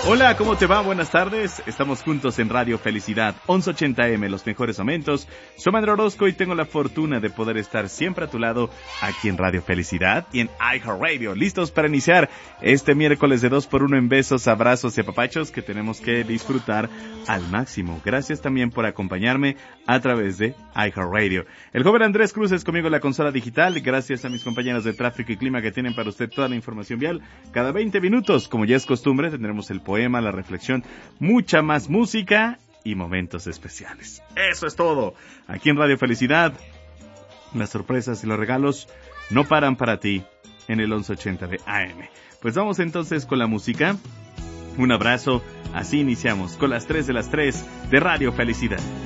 Hola, ¿cómo te va? Buenas tardes. Estamos juntos en Radio Felicidad, 1180M, los mejores momentos. Soy Manuel Orozco y tengo la fortuna de poder estar siempre a tu lado aquí en Radio Felicidad y en iHeartRadio. Listos para iniciar este miércoles de 2x1 en besos, abrazos y apapachos que tenemos que disfrutar al máximo. Gracias también por acompañarme a través de iHeartRadio. El joven Andrés Cruz es conmigo en la consola digital. Gracias a mis compañeros de tráfico y clima que tienen para usted toda la información vial. Cada 20 minutos, como ya es costumbre, tendremos el poema, la reflexión, mucha más música y momentos especiales. Eso es todo. Aquí en Radio Felicidad, las sorpresas y los regalos no paran para ti en el 1180 de AM. Pues vamos entonces con la música. Un abrazo. Así iniciamos con las 3 de Radio Felicidad.